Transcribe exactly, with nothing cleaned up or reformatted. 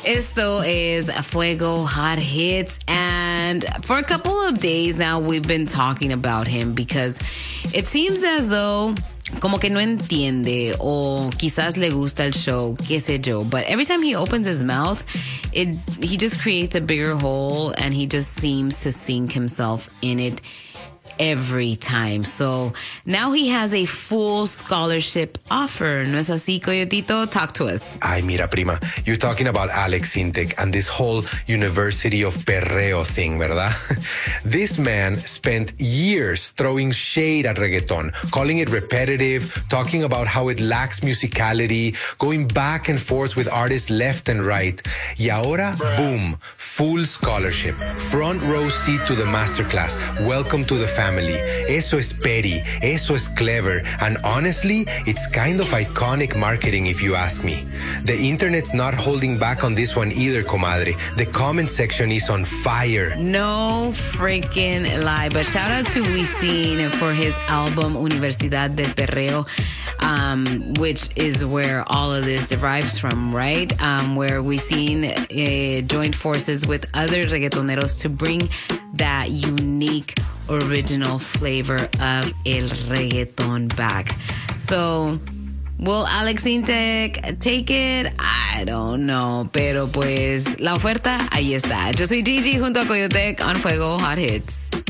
Esto es Fuego Hot Hits, and for a couple of days now we've been talking about him because it seems as though como que no entiende o quizás le gusta el show, qué sé yo, but every time he opens his mouth, it he just creates a bigger hole and he just seems to sink himself in it every time. So now he has a full scholarship offer. ¿No es así, Coyotito? Talk to us. Ay, mira, prima, you're talking about Alex Sintek and this whole University of Perreo thing, ¿verdad? This man spent years throwing shade at reggaeton, calling it repetitive, talking about how it lacks musicality, going back and forth with artists left and right. Y ahora, boom, full scholarship, front row seat to the masterclass. Welcome to the family. Eso es petty, eso es clever, and honestly, it's kind of iconic marketing if you ask me. The internet's not holding back on this one either, comadre. The comment section is on fire. No freaking lie. But shout out to Wisin for his album Universidad del Perreo, um, which is where all of this derives from, right? Um, where Wisin uh, joined forces with other reggaetoneros to bring that unique original flavor of el reggaeton back. So, will Alex Sintek take it? I don't know. Pero pues, la oferta, ahí está. Yo soy Gigi junto a Coyotec on Fuego Hot Hits.